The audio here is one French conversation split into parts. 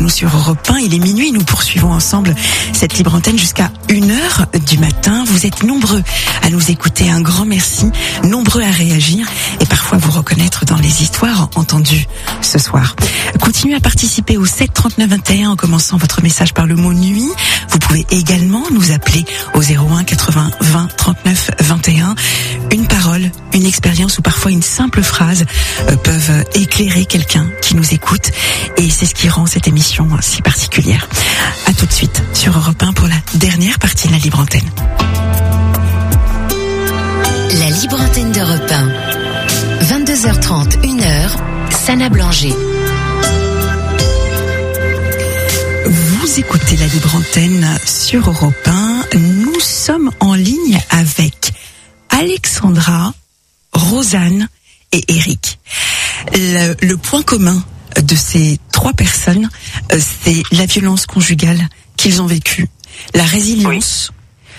nous sur Europe 1. Il est minuit, nous poursuivons ensemble cette libre antenne jusqu'à 1h du matin. Vous êtes nombreux à nous écouter, un grand merci, nombreux à réagir et parfois vous reconnaître dans les histoires entendues ce soir. Continuez à participer au 7 39 21 en commençant votre message par le mot nuit. Vous pouvez également nous appeler au 01 80 20 39 21. Une parole, une expérience ou parfois une simple phrase peuvent éclairer quelqu'un qui nous écoute et c'est ce qui rend cette émission si particulière. À tout de suite sur Europe 1 pour la dernière partie de la libre antenne. La libre antenne d'Europe 1. 22h30, 1h, Sana Blanger. Vous écoutez la libre antenne sur Europe 1. Nous sommes en ligne avec Alexandra, Rosanne et Eric. Le point commun de ces trois personnes, c'est la violence conjugale qu'ils ont vécue, la résilience,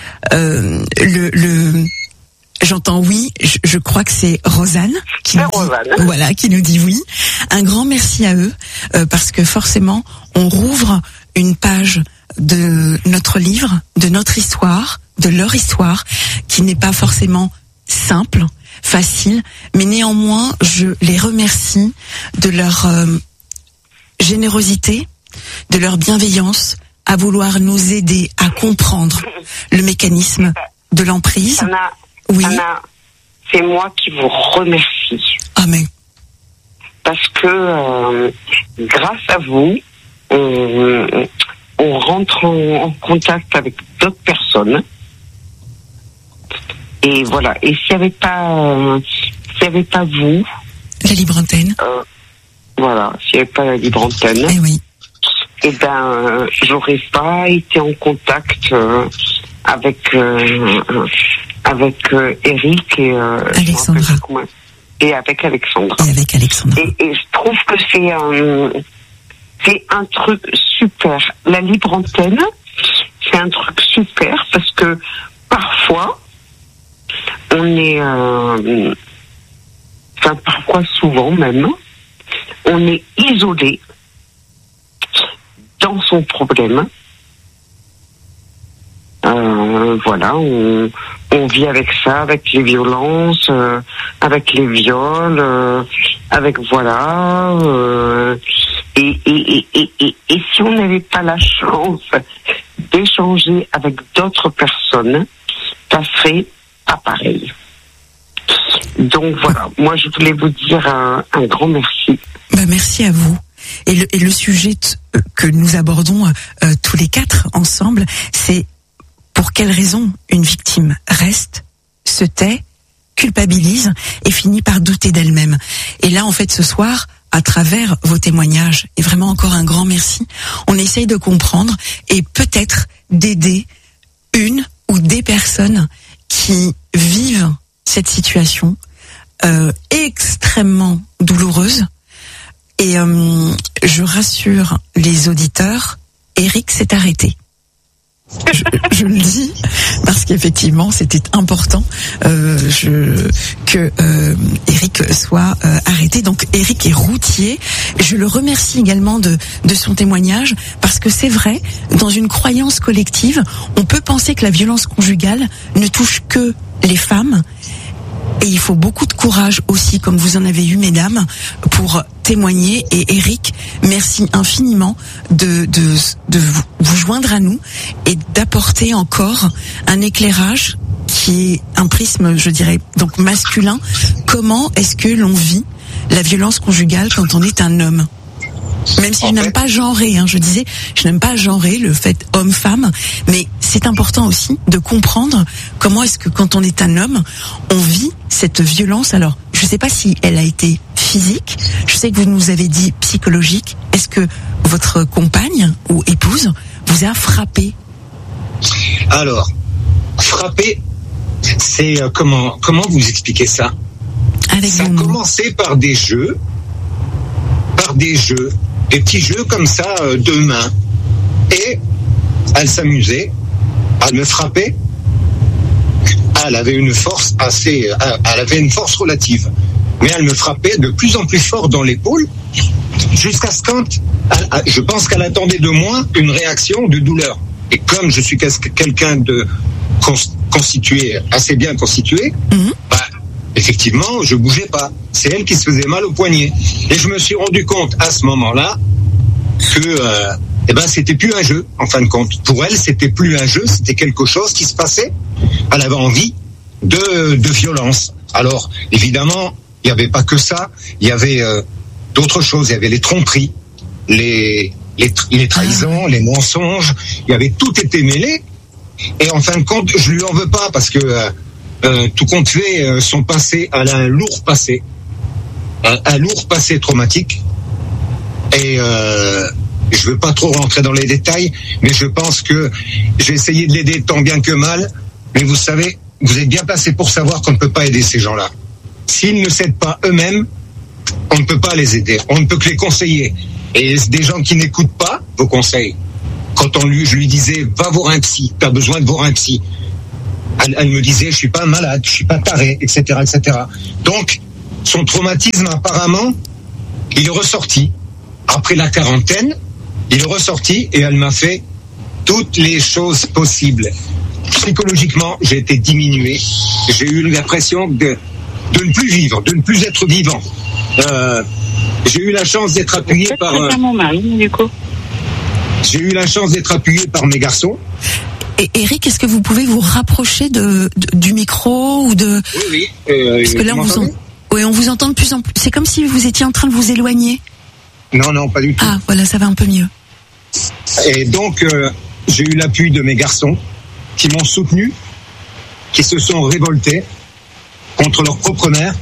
j'entends oui, je crois que c'est Rosanne qui nous dit oui. Un grand merci à eux, parce que forcément, on rouvre une page de notre livre, de notre histoire, de leur histoire, qui n'est pas forcément simple, facile, mais néanmoins, je les remercie de leur générosité, de leur bienveillance, à vouloir nous aider à comprendre le mécanisme de l'emprise. Anna, c'est moi qui vous remercie. Amen. Parce que grâce à vous, on rentre en contact avec d'autres personnes. Et voilà. Et s'il n'y avait pas vous, la libre antenne. Voilà. S'il n'y avait pas la libre antenne. Eh oui. Eh ben, j'aurais pas été en contact avec Eric et Alexandra. Et avec Alexandra. Et je trouve que c'est un truc super. La libre antenne, c'est un truc super parce que parfois, on est, parfois souvent même, on est isolé dans son problème. Voilà, on vit avec ça, avec les violences, avec les viols, avec voilà. Et si on n'avait pas la chance d'échanger avec d'autres personnes, ça serait pas pareil. Donc voilà, moi je voulais vous dire un grand merci. Merci à vous. Et le sujet que nous abordons tous les quatre ensemble, c'est pour quelles raisons une victime reste, se tait, culpabilise et finit par douter d'elle-même. Et là, en fait, ce soir, à travers vos témoignages, et vraiment encore un grand merci, on essaye de comprendre et peut-être d'aider une ou des personnes qui vivent cette situation extrêmement douloureuse. Et je rassure les auditeurs, Eric s'est arrêté. Je le dis parce qu'effectivement c'était important que Eric soit arrêté. Donc Eric est routier. Je le remercie également de son témoignage parce que c'est vrai, dans une croyance collective, on peut penser que la violence conjugale ne touche que les femmes. Et il faut beaucoup de courage aussi, comme vous en avez eu, mesdames, pour témoigner. Et Eric, merci infiniment de vous joindre à nous et d'apporter encore un éclairage qui est un prisme, je dirais, donc masculin. Comment est-ce que l'on vit la violence conjugale quand on est un homme ? Même si je n'aime pas genrer, je disais, je n'aime pas genrer le fait homme-femme, mais c'est important aussi de comprendre comment est-ce que quand on est un homme, on vit cette violence. Alors, je ne sais pas si elle a été physique, je sais que vous nous avez dit psychologique. Est-ce que votre compagne ou épouse vous a frappé ? Alors, frappé, c'est comment vous expliquez ça ? Ça a commencé par des jeux, des petits jeux comme ça de main. Et elle s'amusait, elle me frappait. Elle avait une force elle avait une force relative. Mais elle me frappait de plus en plus fort dans l'épaule. jusqu'à ce quand, je pense qu'elle attendait de moi une réaction de douleur. Et comme je suis quelqu'un de constitué, assez bien constitué, effectivement, je bougeais pas. C'est elle qui se faisait mal au poignet. Et je me suis rendu compte à ce moment-là que c'était plus un jeu, en fin de compte. Pour elle, c'était plus un jeu, c'était quelque chose qui se passait. Elle avait envie de violence. Alors, évidemment, il n'y avait pas que ça. Il y avait d'autres choses. Il y avait les tromperies, les trahisons, les mensonges. Il y avait tout été mêlé. Et en fin de compte, je lui en veux pas parce que tout compte fait, son passé, elle a un lourd passé. Un lourd passé traumatique. Et je veux pas trop rentrer dans les détails, mais je pense que j'ai essayé de l'aider tant bien que mal. Mais vous savez, vous êtes bien placé pour savoir qu'on ne peut pas aider ces gens-là. S'ils ne s'aident pas eux-mêmes, on ne peut pas les aider. On ne peut que les conseiller. Et des gens qui n'écoutent pas vos conseils. Quand je lui disais, va voir un psy, t'as besoin de voir un psy. Elle me disait, je suis pas malade, je suis pas taré, etc., etc. Donc, son traumatisme, apparemment, il est ressorti. Après la quarantaine, il est ressorti et elle m'a fait toutes les choses possibles. Psychologiquement, j'ai été diminué. J'ai eu l'impression de ne plus vivre, de ne plus être vivant. J'ai eu la chance d'être appuyé par... mon mari, du coup. J'ai eu la chance d'être appuyé par mes garçons. Et Eric, est-ce que vous pouvez vous rapprocher du micro ou de... Oui. Parce que là, on vous entend de plus en plus. C'est comme si vous étiez en train de vous éloigner. Non, pas du tout. Ah, voilà, ça va un peu mieux. Et donc, j'ai eu l'appui de mes garçons qui m'ont soutenu, qui se sont révoltés contre leur propre mère.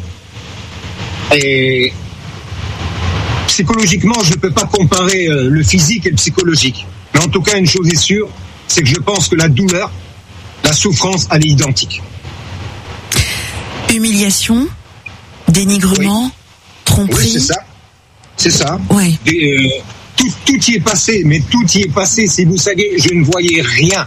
Et psychologiquement, je ne peux pas comparer le physique et le psychologique. Mais en tout cas, une chose est sûre, c'est que je pense que la douleur, la souffrance, elle est identique. Humiliation, dénigrement, tromperie. Oui, c'est ça. Oui. Tout y est passé, mais tout y est passé. Si vous saviez, je ne voyais rien.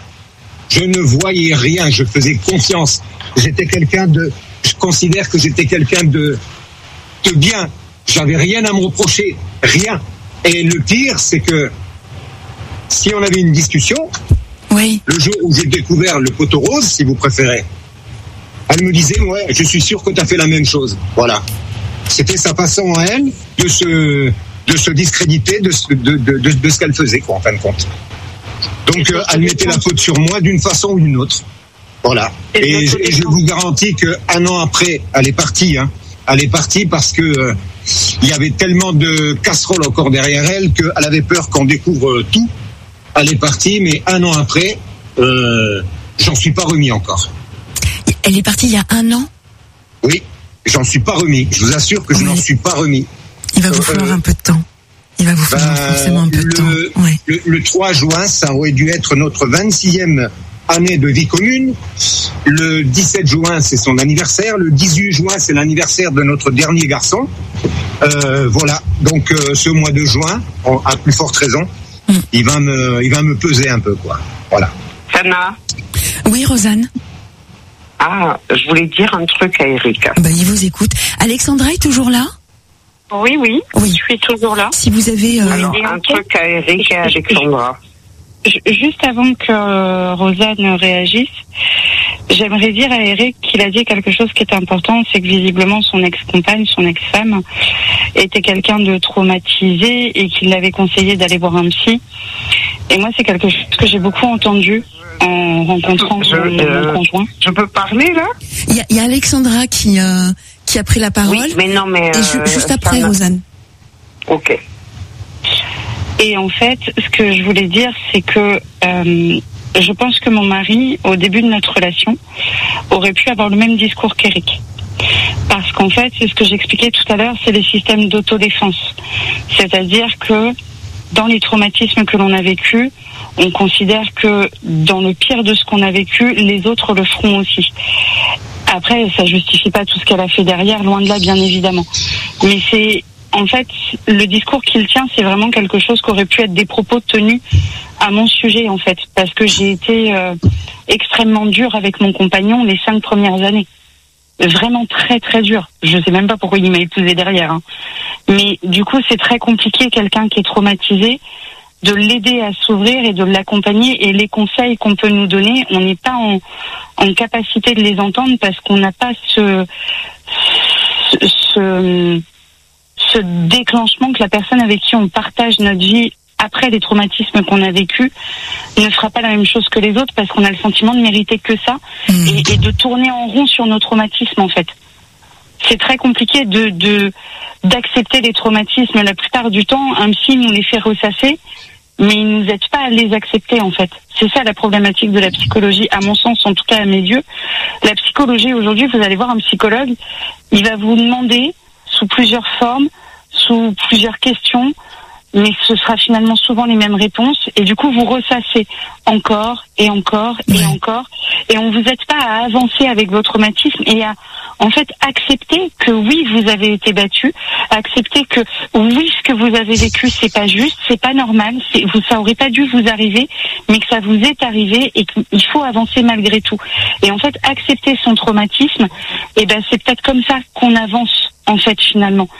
Je faisais confiance. Je considère que j'étais quelqu'un de bien. J'avais rien à me reprocher. Rien. Et le pire, c'est que si on avait une discussion, le jour où j'ai découvert le poteau rose, si vous préférez, elle me disait, ouais, je suis sûr que tu as fait la même chose. Voilà. C'était sa façon à elle de se discréditer de ce qu'elle faisait, quoi, en fin de compte. Donc, elle mettait la faute sur moi d'une façon ou d'une autre. Voilà. Et je vous garantis qu'un an après, elle est partie, hein. Elle est partie parce que il y avait tellement de casseroles encore derrière elle qu'elle avait peur qu'on découvre tout. Elle est partie, mais un an après, j'en suis pas remis encore. Elle est partie il y a un an ? Oui, j'en suis pas remis. Je vous assure que je n'en suis pas remis. Il va vous falloir un peu de temps. Il va vous falloir forcément un peu de temps. Ouais. Le 3 juin, ça aurait dû être notre 26e année de vie commune. Le 17 juin, c'est son anniversaire. Le 18 juin, c'est l'anniversaire de notre dernier garçon. Voilà. Donc, ce mois de juin, à plus forte raison, il va me peser un peu, quoi. Voilà. Sana. Oui, Rosanne. Ah, je voulais dire un truc à Eric. Il vous écoute. Alexandra est toujours là ? Oui, je suis toujours là. Si vous avez... Alors, un truc à Eric et à Alexandra. Juste avant que Rosanne réagisse, j'aimerais dire à Eric qu'il a dit quelque chose qui est important, c'est que visiblement son ex-compagne, son ex-femme, était quelqu'un de traumatisé et qu'il l'avait conseillé d'aller voir un psy. Et moi, c'est quelque chose que j'ai beaucoup entendu en rencontrant mon conjoint. Je peux parler, là ? Il y a Alexandra qui a pris la parole. Oui, mais non, mais... Et juste après, Rosanne. Ok. Et en fait, ce que je voulais dire, c'est que je pense que mon mari, au début de notre relation, aurait pu avoir le même discours qu'Eric. Parce qu'en fait, c'est ce que j'expliquais tout à l'heure, c'est les systèmes d'autodéfense. C'est-à-dire que dans les traumatismes que l'on a vécus, on considère que dans le pire de ce qu'on a vécu, les autres le feront aussi. Après, ça justifie pas tout ce qu'elle a fait derrière, loin de là, bien évidemment. Mais c'est... En fait, le discours qu'il tient, c'est vraiment quelque chose qui aurait pu être des propos tenus à mon sujet, en fait. Parce que j'ai été extrêmement dure avec mon compagnon les 5 premières années. vraiment très très dur. Je sais même pas pourquoi il m'a épousée derrière, hein. Mais du coup, c'est très compliqué, quelqu'un qui est traumatisé, de l'aider à s'ouvrir et de l'accompagner. Et les conseils qu'on peut nous donner, on n'est pas en capacité de les entendre parce qu'on n'a pas ce déclenchement que la personne avec qui on partage notre vie après les traumatismes qu'on a vécus ne fera pas la même chose que les autres, parce qu'on a le sentiment de mériter que ça et de tourner en rond sur nos traumatismes, en fait. C'est très compliqué d'accepter les traumatismes. La plupart du temps, un psy nous les fait ressasser, mais il nous aide pas à les accepter, en fait. C'est ça la problématique de la psychologie, à mon sens, en tout cas à mes yeux. La psychologie, aujourd'hui, vous allez voir un psychologue, il va vous demander, sous plusieurs formes, sous plusieurs questions, mais ce sera finalement souvent les mêmes réponses, et du coup vous ressassez encore et encore et encore, et on vous aide pas à avancer avec vos traumatismes et à en fait accepter que oui, vous avez été battu, accepter que oui, ce que vous avez vécu c'est pas juste, c'est pas normal, ça aurait pas dû vous arriver, mais que ça vous est arrivé et qu'il faut avancer malgré tout. Et en fait accepter son traumatisme, et ben c'est peut-être comme ça qu'on avance en fait finalement.